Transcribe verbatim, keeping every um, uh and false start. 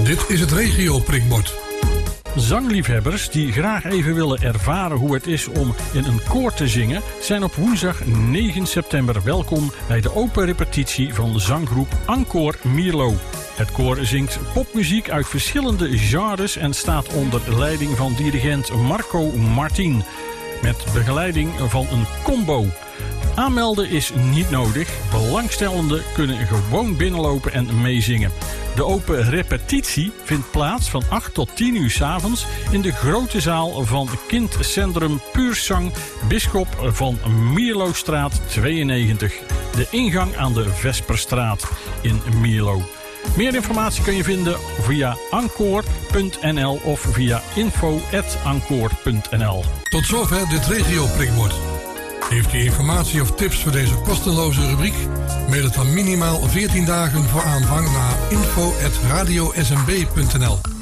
Dit is het regio prikbord. Zangliefhebbers die graag even willen ervaren hoe het is om in een koor te zingen, zijn op woensdag negen september welkom bij de open repetitie van de zanggroep Encore Mierlo. Het koor zingt popmuziek uit verschillende genres en staat onder leiding van dirigent Marco Martin, met begeleiding van een combo. Aanmelden is niet nodig. Belangstellenden kunnen gewoon binnenlopen en meezingen. De open repetitie vindt plaats van acht tot tien uur 's avonds in de grote zaal van Kindcentrum Puurzang, Bisschop van Mierlostraat tweeënnegentig. De ingang aan de Vesperstraat in Mierlo. Meer informatie kun je vinden via encore punt n l of via info at encore punt n l. Tot zover dit regio prikbord. Heeft u informatie of tips voor deze kosteloze rubriek? Mail het dan minimaal veertien dagen voor aanvang naar info at radio s m b punt n l.